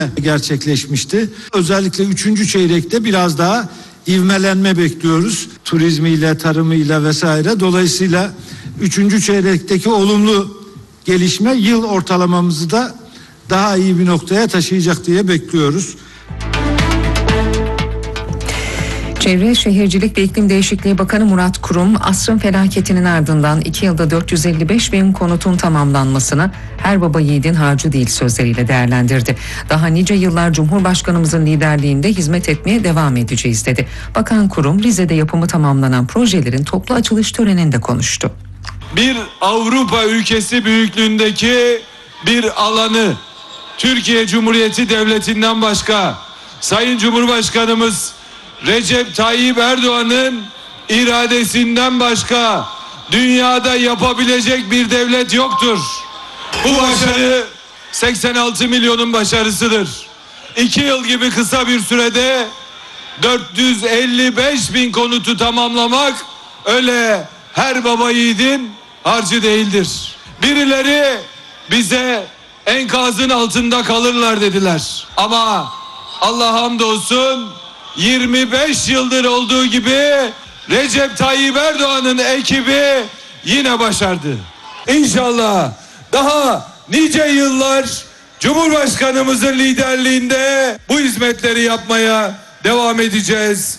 gerçekleşmişti. Özellikle 3. çeyrekte biraz daha ivmelenme bekliyoruz. Turizmiyle, tarımıyla vesaire. Dolayısıyla 3. çeyrekteki olumlu gelişme yıl ortalamamızı da daha iyi bir noktaya taşıyacak diye bekliyoruz. Çevre, Şehircilik ve İklim Değişikliği Bakanı Murat Kurum, asrın felaketinin ardından 2 yılda 455 bin konutun tamamlanmasını her baba yiğidin harcı değil sözleriyle değerlendirdi. Daha nice yıllar Cumhurbaşkanımızın liderliğinde hizmet etmeye devam edeceğiz dedi. Bakan Kurum, Rize'de yapımı tamamlanan projelerin toplu açılış töreninde konuştu. Bir Avrupa ülkesi büyüklüğündeki bir alanı Türkiye Cumhuriyeti Devleti'nden başka Sayın Cumhurbaşkanımız Recep Tayyip Erdoğan'ın iradesinden başka dünyada yapabilecek bir devlet yoktur. Bu başarı 86 milyonun başarısıdır. 2 yıl gibi kısa bir sürede 455 bin konutu tamamlamak öyle her baba yiğidin harcı değildir. Birileri bize enkazın altında kalırlar dediler. Ama Allah hamdolsun 25 yıldır olduğu gibi Recep Tayyip Erdoğan'ın ekibi yine başardı. İnşallah daha nice yıllar Cumhurbaşkanımızın liderliğinde bu hizmetleri yapmaya devam edeceğiz.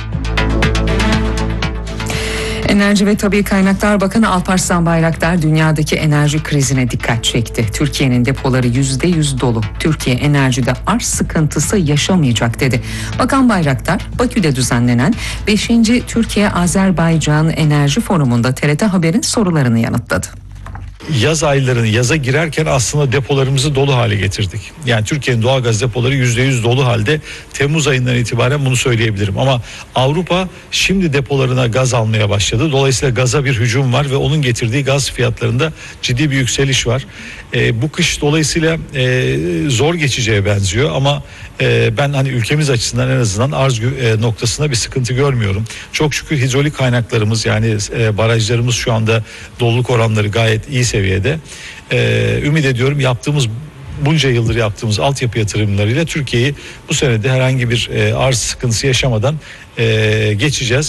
Enerji ve Tabii Kaynaklar Bakanı Alparslan Bayraktar dünyadaki enerji krizine dikkat çekti. Türkiye'nin depoları %100 dolu. Türkiye enerjide arz sıkıntısı yaşamayacak dedi. Bakan Bayraktar, Bakü'de düzenlenen 5. Türkiye-Azerbaycan Enerji Forumu'nda TRT Haber'in sorularını yanıtladı. Yaz aylarını yaza girerken aslında depolarımızı dolu hale getirdik. Yani Türkiye'nin doğalgaz depoları %100 dolu halde. Temmuz ayından itibaren bunu söyleyebilirim. Ama Avrupa şimdi depolarına gaz almaya başladı. Dolayısıyla gaza bir hücum var ve onun getirdiği gaz fiyatlarında ciddi bir yükseliş var. Bu kış dolayısıyla zor geçeceğe benziyor ama ben hani ülkemiz açısından en azından arz noktasında bir sıkıntı görmüyorum. Çok şükür hidrolik kaynaklarımız yani barajlarımız şu anda doluluk oranları gayet iyi seviyede. Ümit ediyorum bunca yıldır yaptığımız altyapı yatırımlarıyla Türkiye'yi bu senede herhangi bir arz sıkıntısı yaşamadan geçeceğiz.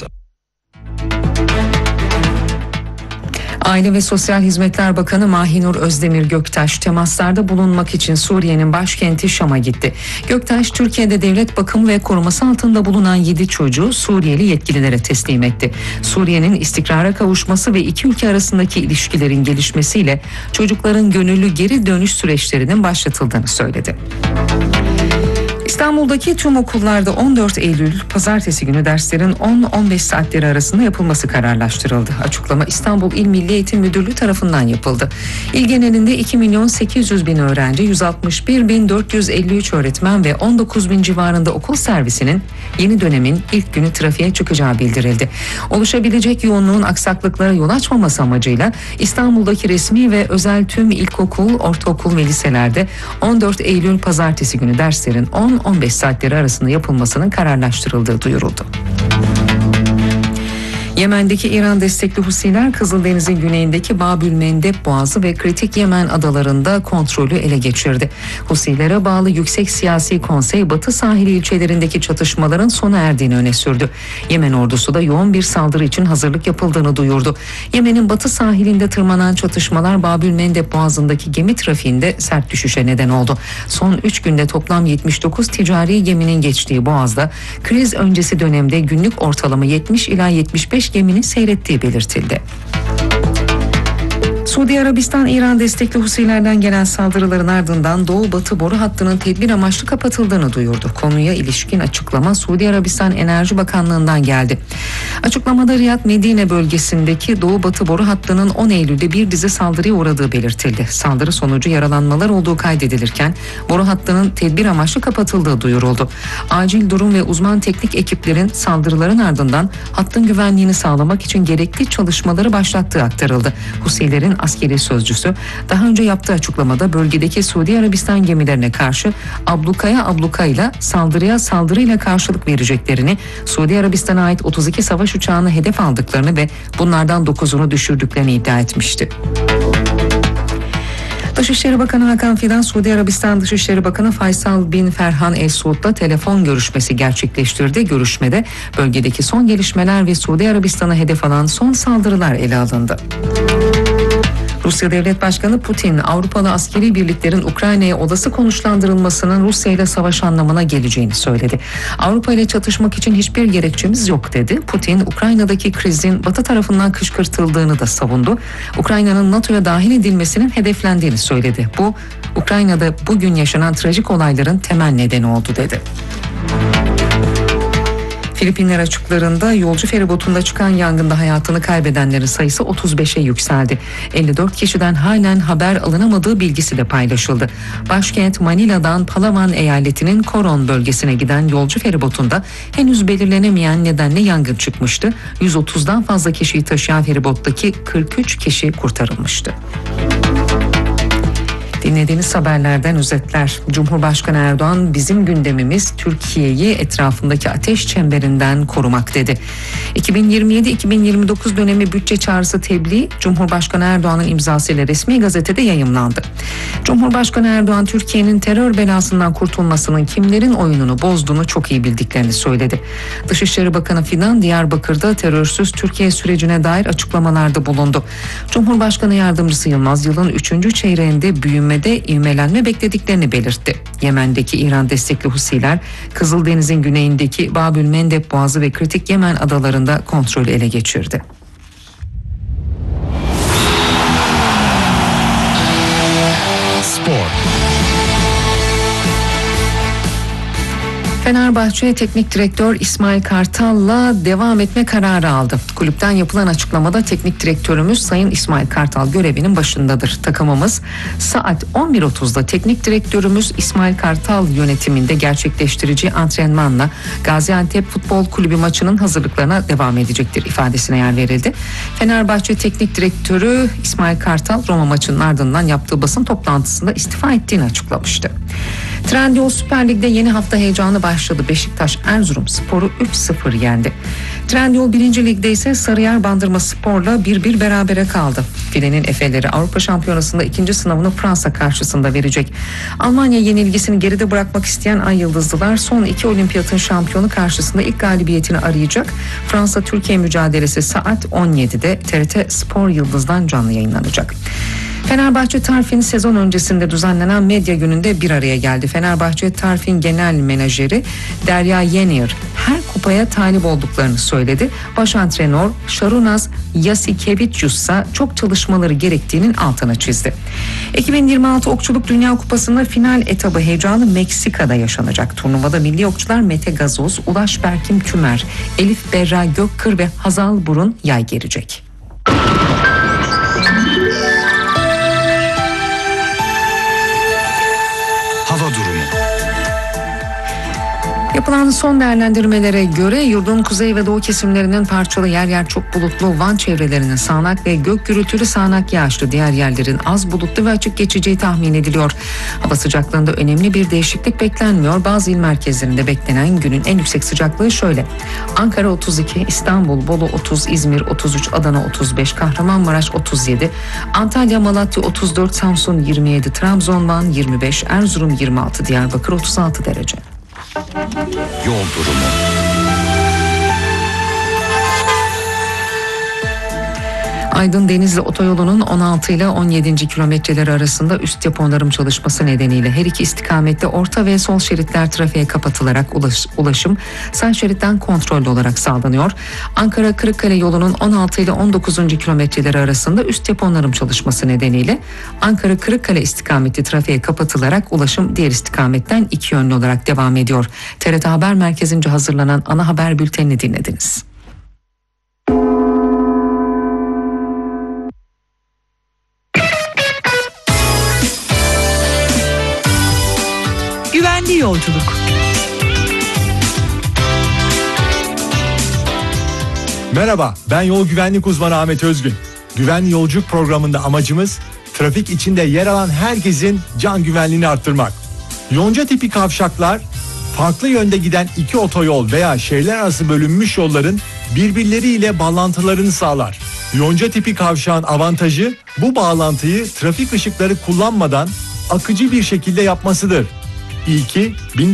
Aile ve Sosyal Hizmetler Bakanı Mahinur Özdemir Göktaş temaslarda bulunmak için Suriye'nin başkenti Şam'a gitti. Göktaş, Türkiye'de devlet bakımı ve koruması altında bulunan 7 çocuğu Suriyeli yetkililere teslim etti. Suriye'nin istikrara kavuşması ve iki ülke arasındaki ilişkilerin gelişmesiyle çocukların gönüllü geri dönüş süreçlerinin başlatıldığını söyledi. İstanbul'daki tüm okullarda 14 Eylül Pazartesi günü derslerin 10-15 saatleri arasında yapılması kararlaştırıldı. Açıklama İstanbul İl Milli Eğitim Müdürlüğü tarafından yapıldı. İl genelinde 2.800.000 öğrenci, 161.453 öğretmen ve 19.000 civarında okul servisinin yeni dönemin ilk günü trafiğe çıkacağı bildirildi. Oluşabilecek yoğunluğun aksaklıklara yol açmaması amacıyla İstanbul'daki resmi ve özel tüm ilkokul, ortaokul ve liselerde 14 Eylül Pazartesi günü derslerin 10-15 saatleri arasında yapılmasının kararlaştırıldığı duyuruldu. Yemen'deki İran destekli Husiler Kızıldeniz'in güneyindeki Babül Mendeb Boğazı ve kritik Yemen adalarında kontrolü ele geçirdi. Husilere bağlı Yüksek Siyasi Konsey Batı sahili ilçelerindeki çatışmaların sona erdiğini öne sürdü. Yemen ordusu da yoğun bir saldırı için hazırlık yapıldığını duyurdu. Yemen'in batı sahilinde tırmanan çatışmalar Babül Mendeb Boğazı'ndaki gemi trafiğinde sert düşüşe neden oldu. Son 3 günde toplam 79 ticari geminin geçtiği Boğaz'da kriz öncesi dönemde günlük ortalama 70 ila 75 geminin seyrettiği belirtildi. Suudi Arabistan, İran destekli Husilerden gelen saldırıların ardından Doğu-Batı boru hattının tedbir amaçlı kapatıldığını duyurdu. Konuya ilişkin açıklama Suudi Arabistan Enerji Bakanlığı'ndan geldi. Açıklamada Riyad-Medine bölgesindeki Doğu-Batı boru hattının 10 Eylül'de bir dizi saldırıya uğradığı belirtildi. Saldırı sonucu yaralanmalar olduğu kaydedilirken boru hattının tedbir amaçlı kapatıldığı duyuruldu. Acil durum ve uzman teknik ekiplerin saldırıların ardından hattın güvenliğini sağlamak için gerekli çalışmaları başlattığı aktarıldı. Husilerin askeri sözcüsü daha önce yaptığı açıklamada bölgedeki Suudi Arabistan gemilerine karşı ablukayla saldırıyla karşılık vereceklerini, Suudi Arabistan'a ait 32 savaş uçağını hedef aldıklarını ve bunlardan 9'unu düşürdüklerini iddia etmişti. Dışişleri Bakanı Hakan Fidan, Suudi Arabistan Dışişleri Bakanı Faysal bin Ferhan El Suud'la telefon görüşmesi gerçekleştirdi. Görüşmede bölgedeki son gelişmeler ve Suudi Arabistan'a hedef alan son saldırılar ele alındı. Rusya Devlet Başkanı Putin, Avrupalı askeri birliklerin Ukrayna'ya olası konuşlandırılmasının Rusya ile savaş anlamına geleceğini söyledi. Avrupa ile çatışmak için hiçbir gerekçemiz yok dedi. Putin, Ukrayna'daki krizin Batı tarafından kışkırtıldığını da savundu. Ukrayna'nın NATO'ya dahil edilmesinin hedeflendiğini söyledi. Bu, Ukrayna'da bugün yaşanan trajik olayların temel nedeni oldu dedi. Filipinler açıklarında yolcu feribotunda çıkan yangında hayatını kaybedenlerin sayısı 35'e yükseldi. 54 kişiden halen haber alınamadığı bilgisi de paylaşıldı. Başkent Manila'dan Palawan eyaletinin Coron bölgesine giden yolcu feribotunda henüz belirlenemeyen nedenle yangın çıkmıştı. 130'dan fazla kişiyi taşıyan feribottaki 43 kişi kurtarılmıştı. Dinlediğiniz haberlerden özetler. Cumhurbaşkanı Erdoğan, bizim gündemimiz Türkiye'yi etrafındaki ateş çemberinden korumak dedi. 2027-2029 dönemi bütçe çağrısı tebliği Cumhurbaşkanı Erdoğan'ın imzasıyla resmi gazetede yayımlandı. Cumhurbaşkanı Erdoğan, Türkiye'nin terör belasından kurtulmasının kimlerin oyununu bozduğunu çok iyi bildiklerini söyledi. Dışişleri Bakanı Fidan, Diyarbakır'da terörsüz Türkiye sürecine dair açıklamalarda bulundu. Cumhurbaşkanı Yardımcısı Yılmaz, yılın 3. çeyreğinde büyüme ivmelenme beklediklerini belirtti. Yemen'deki İran destekli Husiler, Kızıldeniz'in güneyindeki Babül Mendeb Boğazı ve kritik Yemen adalarında kontrolü ele geçirdi. Spor. Fenerbahçe Teknik Direktör İsmail Kartal'la devam etme kararı aldı. Kulüpten yapılan açıklamada teknik direktörümüz Sayın İsmail Kartal görevinin başındadır. Takımımız saat 11.30'da teknik direktörümüz İsmail Kartal yönetiminde gerçekleştirici antrenmanla Gaziantep Futbol Kulübü maçının hazırlıklarına devam edecektir ifadesine yer verildi. Fenerbahçe Teknik Direktörü İsmail Kartal Roma maçının ardından yaptığı basın toplantısında istifa ettiğini açıklamıştı. Trendyol Süper Lig'de yeni hafta heyecanı başladı. Beşiktaş Erzurumspor'u 3-0 yendi. Trendyol 1. Lig'de ise Sarıyer Bandırmaspor'la 1-1 berabere kaldı. Filenin Efe'leri Avrupa Şampiyonası'nda ikinci sınavını Fransa karşısında verecek. Almanya yenilgisini geride bırakmak isteyen Ay Yıldızlılar son 2 olimpiyatın şampiyonu karşısında ilk galibiyetini arayacak. Fransa-Türkiye mücadelesi saat 17'de TRT Spor Yıldız'dan canlı yayınlanacak. Fenerbahçe Tarfin sezon öncesinde düzenlenen medya gününde bir araya geldi. Fenerbahçe Tarfin Genel Menajeri Derya Yenir her kupaya talip olduklarını söyledi. Baş antrenör Şarunaz Yasikevicius ise çok çalışmaları gerektiğinin altına çizdi. 2026 Okçuluk Dünya Kupası'nda final etabı heyecanı Meksika'da yaşanacak. Turnuvada milli okçular Mete Gazoz, Ulaş Berkim Kümer, Elif Berra Gökkır ve Hazal Burun yay gelecek. Yapılan son değerlendirmelere göre yurdun kuzey ve doğu kesimlerinin parçalı yer yer çok bulutlu, Van çevrelerinin sağanak ve gök gürültülü sağanak yağışlı, diğer yerlerin az bulutlu ve açık geçeceği tahmin ediliyor. Hava sıcaklığında önemli bir değişiklik beklenmiyor. Bazı il merkezlerinde beklenen günün en yüksek sıcaklığı şöyle: Ankara 32, İstanbul, Bolu 30, İzmir 33, Adana 35, Kahramanmaraş 37, Antalya, Malatya 34, Samsun 27, Trabzon, Van 25, Erzurum 26, Diyarbakır 36 derece. Yol durumu. Aydın Denizli Otoyolu'nun 16 ile 17. kilometreleri arasında üst yapı onarım çalışması nedeniyle her iki istikamette orta ve sol şeritler trafiğe kapatılarak ulaşım sağ şeritten kontrollü olarak sağlanıyor. Ankara Kırıkkale yolunun 16 ile 19. kilometreleri arasında üst yapı onarım çalışması nedeniyle Ankara Kırıkkale istikameti trafiğe kapatılarak ulaşım diğer istikametten iki yönlü olarak devam ediyor. TRT Haber Merkezi'nce hazırlanan ana haber bültenini dinlediniz. Güvenli yolculuk. Merhaba, ben yol güvenlik uzmanı Ahmet Özgün. Güvenli yolculuk programında amacımız trafik içinde yer alan herkesin can güvenliğini arttırmak. Yonca tipi kavşaklar, farklı yönde giden iki otoyol veya şehirler arası bölünmüş yolların birbirleriyle bağlantılarını sağlar. Yonca tipi kavşağın avantajı bu bağlantıyı trafik ışıkları kullanmadan akıcı bir şekilde yapmasıdır. İlki